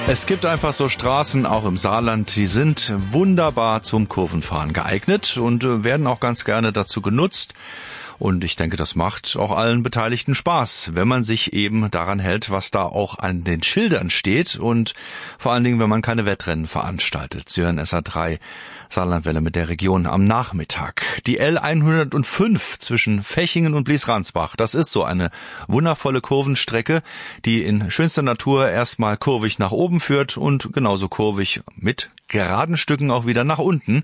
Es gibt einfach so Straßen, auch im Saarland, die sind wunderbar zum Kurvenfahren geeignet und werden auch ganz gerne dazu genutzt. Und ich denke, das macht auch allen Beteiligten Spaß, wenn man sich eben daran hält, was da auch an den Schildern steht und vor allen Dingen, wenn man keine Wettrennen veranstaltet. Sie hören SA3 Saarlandwelle mit der Region am Nachmittag. Die L105 zwischen Fechingen und Bliesransbach, das ist so eine wundervolle Kurvenstrecke, die in schönster Natur erstmal kurvig nach oben führt und genauso kurvig mit geraden Stücken auch wieder nach unten.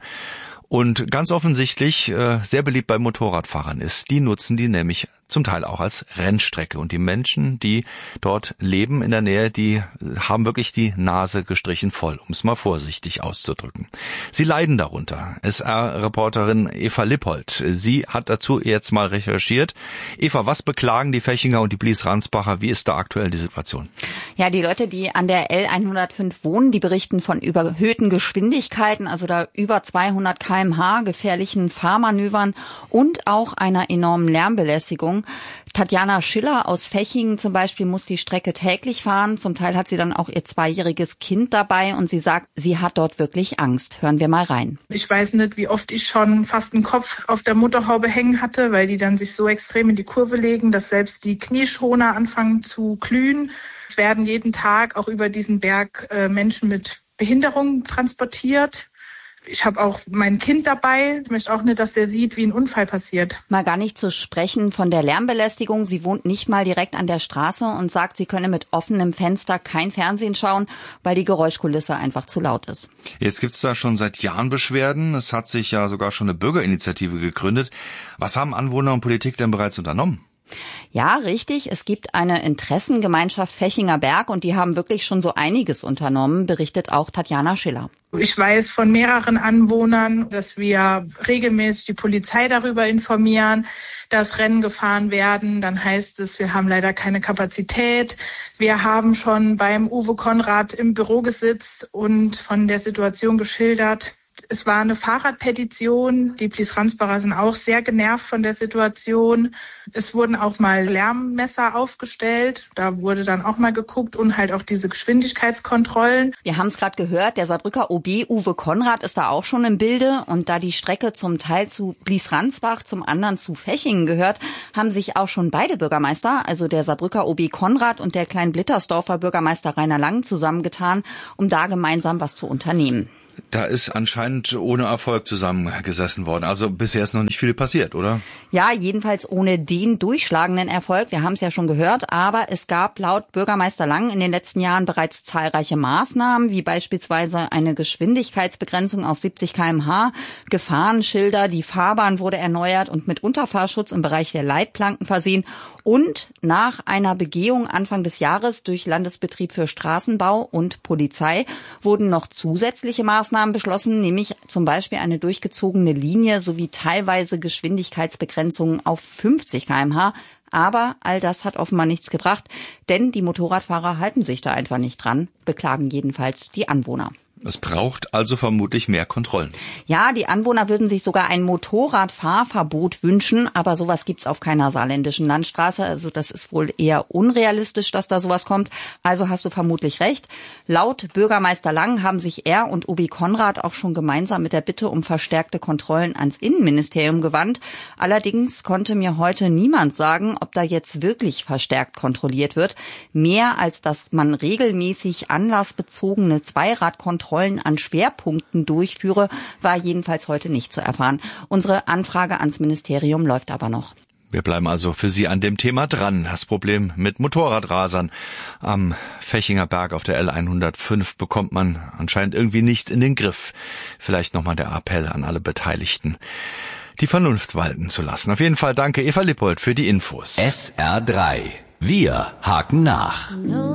Und ganz offensichtlich sehr beliebt bei Motorradfahrern ist. Die nutzen die nämlich zum Teil auch als Rennstrecke. Und die Menschen, die dort leben in der Nähe, die haben wirklich die Nase gestrichen voll, um es mal vorsichtig auszudrücken. Sie leiden darunter. SR-Reporterin Eva Lippold, sie hat dazu jetzt mal recherchiert. Eva, was beklagen die Fechinger und die Bliesransbacher? Wie ist da aktuell die Situation? Ja, die Leute, die an der L105 wohnen, die berichten von überhöhten Geschwindigkeiten, also da über 200 km/h, gefährlichen Fahrmanövern und auch einer enormen Lärmbelästigung. Tatjana Schiller aus Fechingen zum Beispiel muss die Strecke täglich fahren. Zum Teil hat sie dann auch ihr 2-jähriges Kind dabei und sie sagt, sie hat dort wirklich Angst. Hören wir mal rein. Ich weiß nicht, wie oft ich schon fast einen Kopf auf der Motorhaube hängen hatte, weil die dann sich so extrem in die Kurve legen, dass selbst die Knieschoner anfangen zu glühen. Es werden jeden Tag auch über diesen Berg Menschen mit Behinderung transportiert. Ich habe auch mein Kind dabei. Ich möchte auch nicht, dass der sieht, wie ein Unfall passiert. Mal gar nicht zu sprechen von der Lärmbelästigung. Sie wohnt nicht mal direkt an der Straße und sagt, sie könne mit offenem Fenster kein Fernsehen schauen, weil die Geräuschkulisse einfach zu laut ist. Jetzt gibt's da schon seit Jahren Beschwerden. Es hat sich ja sogar schon eine Bürgerinitiative gegründet. Was haben Anwohner und Politik denn bereits unternommen? Ja, richtig. Es gibt eine Interessengemeinschaft Fechinger Berg und die haben wirklich schon so einiges unternommen, berichtet auch Tatjana Schiller. Ich weiß von mehreren Anwohnern, dass wir regelmäßig die Polizei darüber informieren, dass Rennen gefahren werden. Dann heißt es, wir haben leider keine Kapazität. Wir haben schon beim Uwe Konrad im Büro gesitzt und von der Situation geschildert. Es war eine Fahrradpetition. Die Bliesransbacher sind auch sehr genervt von der Situation. Es wurden auch mal Lärmmesser aufgestellt. Da wurde dann auch mal geguckt und halt auch diese Geschwindigkeitskontrollen. Wir haben es gerade gehört, der Saarbrücker OB Uwe Konrad ist da auch schon im Bilde. Und da die Strecke zum Teil zu Bliesransbach, zum anderen zu Fechingen gehört, haben sich auch schon beide Bürgermeister, also der Saarbrücker OB Konrad und der Kleinblittersdorfer Bürgermeister Rainer Lang, zusammengetan, um da gemeinsam was zu unternehmen. Da ist anscheinend ohne Erfolg zusammengesessen worden. Also bisher ist noch nicht viel passiert, oder? Ja, jedenfalls ohne den durchschlagenden Erfolg. Wir haben es ja schon gehört, aber es gab laut Bürgermeister Lang in den letzten Jahren bereits zahlreiche Maßnahmen, wie beispielsweise eine Geschwindigkeitsbegrenzung auf 70 km/h, Gefahrenschilder, die Fahrbahn wurde erneuert und mit Unterfahrschutz im Bereich der Leitplanken versehen. Und nach einer Begehung Anfang des Jahres durch Landesbetrieb für Straßenbau und Polizei wurden noch zusätzliche Maßnahmen beschlossen, nämlich zum Beispiel eine durchgezogene Linie sowie teilweise Geschwindigkeitsbegrenzungen auf 50 km/h. Aber all das hat offenbar nichts gebracht, denn die Motorradfahrer halten sich da einfach nicht dran, beklagen jedenfalls die Anwohner. Es braucht also vermutlich mehr Kontrollen. Ja, die Anwohner würden sich sogar ein Motorradfahrverbot wünschen, aber sowas gibt's auf keiner saarländischen Landstraße. Also das ist wohl eher unrealistisch, dass da sowas kommt. Also hast du vermutlich recht. Laut Bürgermeister Lang haben sich er und OB Konrad auch schon gemeinsam mit der Bitte um verstärkte Kontrollen ans Innenministerium gewandt. Allerdings konnte mir heute niemand sagen, ob da jetzt wirklich verstärkt kontrolliert wird. Mehr als dass man regelmäßig anlassbezogene Zweiradkontrollen an Schwerpunkten durchführe, war jedenfalls heute nicht zu erfahren. Unsere Anfrage ans Ministerium läuft aber noch. Wir bleiben also für Sie an dem Thema dran. Das Problem mit Motorradrasern am Fechinger Berg auf der L105 bekommt man anscheinend irgendwie nicht in den Griff. Vielleicht nochmal der Appell an alle Beteiligten, die Vernunft walten zu lassen. Auf jeden Fall danke Eva Lippold für die Infos. SR3. Wir haken nach.